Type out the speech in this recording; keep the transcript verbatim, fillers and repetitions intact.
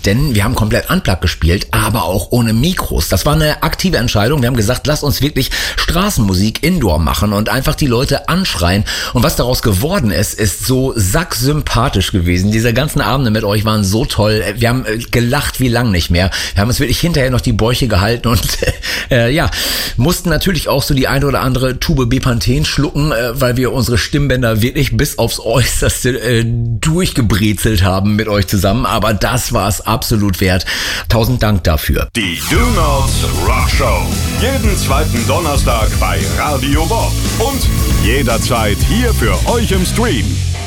denn wir haben komplett unplugged gespielt, aber auch ohne Mikros. Das war eine aktive Entscheidung. Wir haben gesagt, lasst uns wirklich Straßenmusik indoor machen und einfach die Leute anschreien. Und was daraus geworden ist, ist so sacksympathisch gewesen. Diese ganzen Abende mit euch waren so toll. Wir haben gelacht wie lang nicht mehr. Wir haben uns wirklich hinterher noch die Bäuche gehalten und äh, ja, mussten natürlich auch so die eine oder andere Tube Bepanthen schlucken, äh, weil wir unsere Stimmbänder wirklich bis aufs Äußerste äh, durchgebrezelt haben mit euch zusammen. Aber das war es absolut wert. Tausend Dank dafür. Die Do Nots Rock Show. Jeden zweiten Donnerstag bei Radio Bob. Und jederzeit hier für euch im Stream.